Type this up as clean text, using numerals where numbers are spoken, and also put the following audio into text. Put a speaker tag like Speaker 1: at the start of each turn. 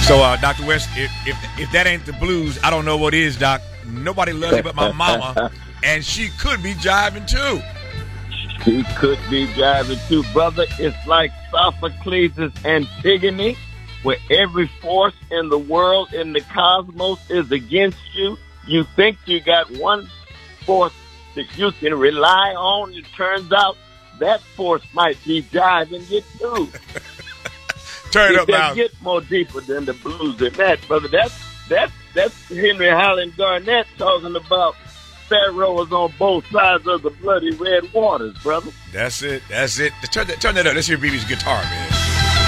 Speaker 1: So, Dr. West, if that ain't the blues, I don't know what is, Doc. Nobody loves you but my mama, and she could be jiving too.
Speaker 2: She could be jiving too, brother. It's like Sophocles' Antigone, where every force in the world, in the cosmos, is against you. You think you got one force that you can rely on. It turns out that force might be jiving you too.
Speaker 1: Turn it up now.
Speaker 2: Get more deeper than the blues than that, brother. That's Henry Highland Garnett talking about pharaohs on both sides of the bloody red waters, brother.
Speaker 1: That's it. Turn that up. Let's hear BB's guitar, man.